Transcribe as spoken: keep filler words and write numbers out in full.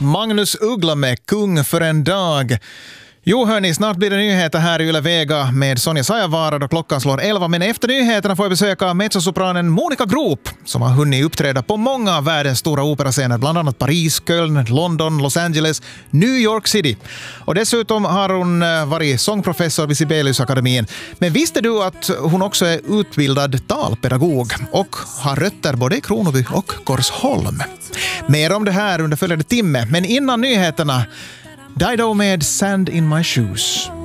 Magnus Uggla med Kung för en dag. Jo hörni, snart blir det nyheter här i Yle Vega med Sonja Sajavara då klockan slår elva. Men efter nyheterna får jag besöka mezzosopranen Monica Groop som har hunnit uppträda på många av världens stora operascener. Bland annat Paris, Köln, London, Los Angeles, New York City. Och dessutom har hon varit sångprofessor vid Sibeliusakademin. Men visste du att hon också är utbildad talpedagog och har rötter både i Kronoby och Korsholm? Mer om det här under följande timme. Men innan nyheterna, Dido med Sand in My Shoes.